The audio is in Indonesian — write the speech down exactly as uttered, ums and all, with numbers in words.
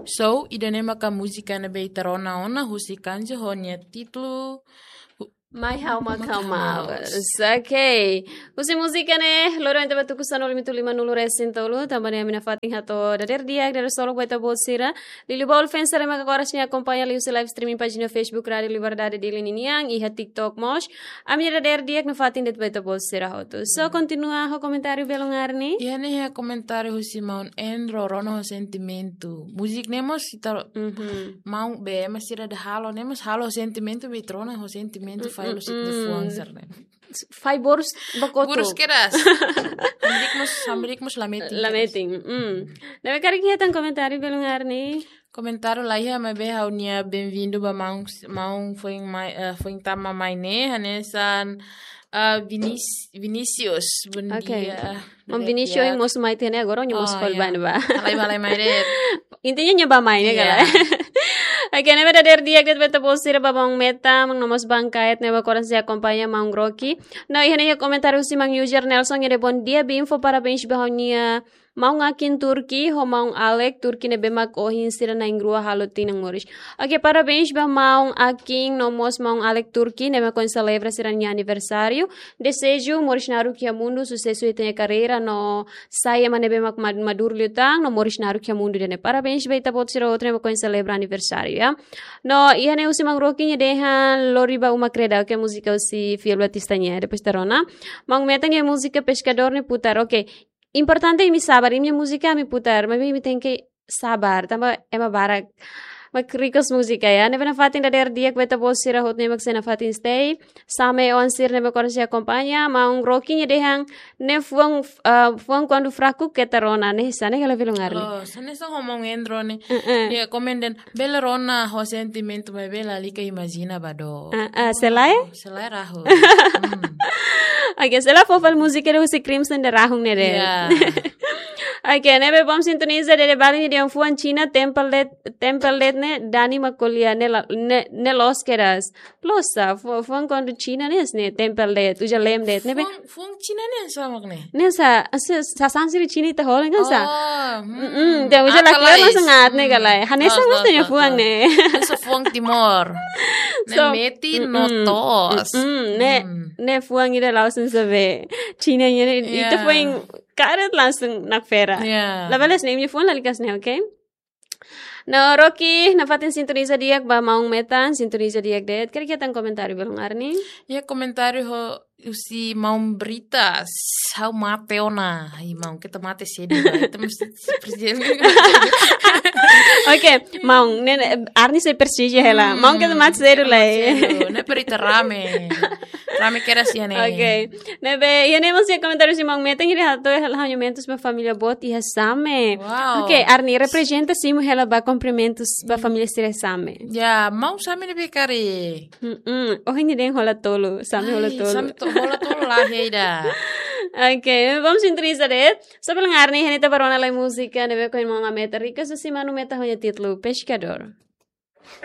So, idane maka música na beita rona ona husi kanja honya título. Mai hauma kalmaus. Okay. Usi musika ne, loro ente batu kusano limitu lima nulu resin tolu, tambane amina fating hato dader dia dari solo baita bolsira. Lili bol fans sare maka koras ni acompanha li usi live streaming pagina Facebook Radio Liberdade de Liniang, iha TikTok mos. Amina dader dia na fating det baita bolsira hoto. So continua ho comentário belongar ni. Ia ne ha comentário husi maun enro rono ho sentimento. Musik nemos ita mau be masira de halo nemos halo sentimento betrona ho sentimento. Fai lo signifuang serne. Fai boros bakoto. Boros keras. Sambrikmus sambrikmus lameting. Lameting. Mm. Deve cari que tan comentário pelo lugar ni. Comentário lá ia me be haunia bem-vindo ba maung maung foi mai foi tama mai ne hanesan Uh, Vinic Vinicius, bom okay. dia. Mam Vinicius yang mos mai tene agora onyo mos fal ban ba. Alai balai mai det. Intinya nyoba main ya kala. Oke, nebe dader dia que beta posira babang meta mang nomos bangkait nebe koran se acompanha mang Rocky. Na ihane ya comentário si mang user Nelson ngede bon dia bi info parabéns bahonia mau ngakin Turki ho mau Alek Turki nebe mak ohin sira na ingrua halotin ng Moris. Oke, parabéns ba mau aking nomos mau Alek Turki nebe kon celebra sira nya aniversário. Desejo Moris naru kia mundo sucesso e tenha carreira no saya manebe mak madur liutang no Moris naru kia mundo dene. Parabéns ba ita pot sira outro nebe kon celebra aniversário ya. No ihane usi mang Rocky nya dehan loriba uma creda que música usi Fiel Batista nya depois tarona. Mang meta nya música pescador ne putar. Oke. Importante mi sabar, minha música me putar, mas me tem que sabar, tamba ema barak. Makrikos música ya, nebe na fatin dader dia kweta bolsira hot ne maksena fatin stay, same on sir nebe korsi acompanha, maung Rocky nya dehang ne fuang uh, fuang quando fraco que tarona ne sane kala filungar ne. Oh, sane sa ngomong endro ne. Ya komenden bela rona ho sentimento me bela lika imagina bado. Ah, uh, uh, selai? Selai raho. Oke, sela fofal música de si Crimson de rahung ne de. Yeah. Oke, nebe bom sintoniza de bali de fuan China temple temple ne Dani Makolia ne ne, ne los keras. Plosa fuan quando China ne ne temple tu ja lem de nebe. Fuang fuang China ne sa magne. Ne sa sa sansiri China ta holen kan sa. Oh. Mm, de uja la klar mas ngat ne galai. Hanesa mas ne fuang ne. Sa fuang Timor. Ne meti notos. Ne ne fuang ida lausen sabe. China ne ita fuang karet langsung nak fera. Yeah. La balas ne mi fuang la likas ne, okay? No, Rocky, nafatin sintoniza diak ba maung metan, sintoniza diak det. Kira kita komentário belum Arni? Ya komentário ho usi maung britas, how mateona, ai maung kita mate sedi, itu mesti presiden. Oke, maung ne Arni se persige hela. Maung kita mate seru lai. Ne perita rame. Rame kera sia ne. Okay. Nebe, ya ne masih komentário si maung metan iri hato hanyamentos ba família bot iha same. Wow. Okay, Arni representa simu hela ba cumprimentos ba família sire same. Ya, maung same ne bekari. Mm. Oh ini den hola tolo, same hola tolo. Same to hola tolo lah heida. Okay, vamos sintonizar it. So pelang Arni, hanita barona la música, nebe ko yung mga meta rica, so si manu meta honya titlo, Pescador.